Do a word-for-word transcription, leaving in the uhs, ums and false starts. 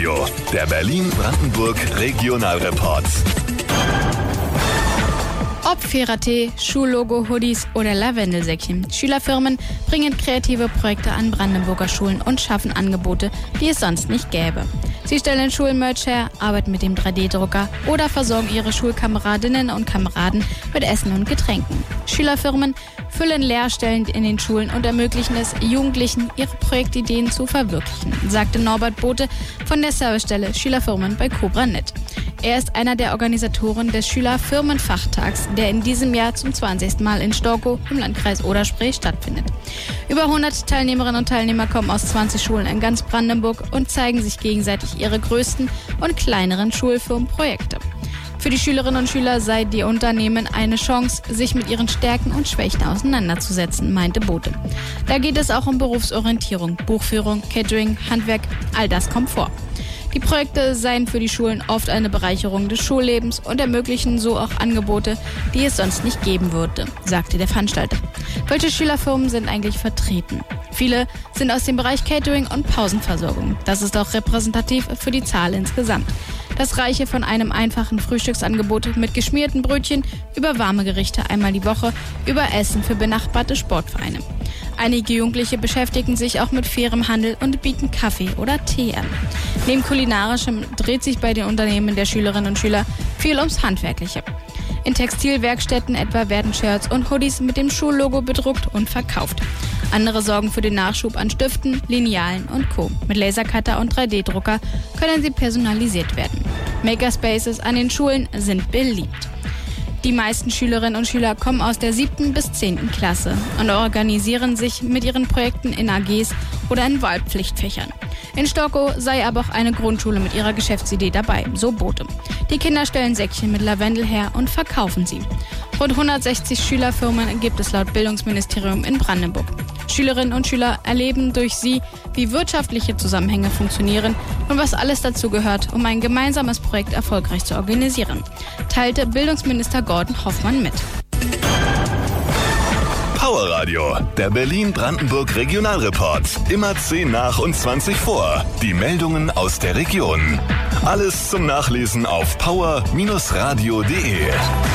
Radio, der Berlin-Brandenburg Regionalreport. Ob Fairer-Tee, Schullogo, Hoodies oder Lavendelsäckchen, Schülerfirmen bringen kreative Projekte an Brandenburger Schulen und schaffen Angebote, die es sonst nicht gäbe. Sie stellen Schulmerch her, arbeiten mit dem drei D Drucker oder versorgen ihre Schulkameradinnen und Kameraden mit Essen und Getränken. Schülerfirmen füllen Lehrstellen in den Schulen und ermöglichen es Jugendlichen, ihre Projektideen zu verwirklichen, sagte Norbert Bote von der Servicestelle Schülerfirmen bei Cobra Net. Er ist einer der Organisatoren des Schülerfirmenfachtags, der in diesem Jahr zum zwanzigsten Mal in Storkow im Landkreis Oder-Spree stattfindet. Über hundert Teilnehmerinnen und Teilnehmer kommen aus zwanzig Schulen in ganz Brandenburg und zeigen sich gegenseitig ihre größten und kleineren Schulfirmenprojekte. Für die Schülerinnen und Schüler sei die Unternehmen eine Chance, sich mit ihren Stärken und Schwächen auseinanderzusetzen, meinte Bote. Da geht es auch um Berufsorientierung, Buchführung, Catering, Handwerk, all das kommt vor. Die Projekte seien für die Schulen oft eine Bereicherung des Schullebens und ermöglichen so auch Angebote, die es sonst nicht geben würde, sagte der Veranstalter. Welche Schülerfirmen sind eigentlich vertreten? Viele sind aus dem Bereich Catering und Pausenversorgung. Das ist auch repräsentativ für die Zahl insgesamt. Das reiche von einem einfachen Frühstücksangebot mit geschmierten Brötchen über warme Gerichte einmal die Woche, über Essen für benachbarte Sportvereine. Einige Jugendliche beschäftigen sich auch mit fairem Handel und bieten Kaffee oder Tee an. Neben Kulinarischem dreht sich bei den Unternehmen der Schülerinnen und Schüler viel ums Handwerkliche. In Textilwerkstätten etwa werden Shirts und Hoodies mit dem Schullogo bedruckt und verkauft. Andere sorgen für den Nachschub an Stiften, Linealen und Co. Mit Lasercutter und drei D Drucker können sie personalisiert werden. Makerspaces an den Schulen sind beliebt. Die meisten Schülerinnen und Schüler kommen aus der siebten bis zehnten Klasse und organisieren sich mit ihren Projekten in A Gs oder in Wahlpflichtfächern. In Storkow sei aber auch eine Grundschule mit ihrer Geschäftsidee dabei, so Bote. Die Kinder stellen Säckchen mit Lavendel her und verkaufen sie. Rund hundertsechzig Schülerfirmen gibt es laut Bildungsministerium in Brandenburg. Schülerinnen und Schüler erleben durch sie, wie wirtschaftliche Zusammenhänge funktionieren und was alles dazu gehört, um ein gemeinsames Projekt erfolgreich zu organisieren, teilte Bildungsminister Gordon Hoffmann mit. Power Radio, der Berlin-Brandenburg Regionalreport. Immer zehn nach und zwanzig vor. Die Meldungen aus der Region. Alles zum Nachlesen auf power Bindestrich radio punkt de.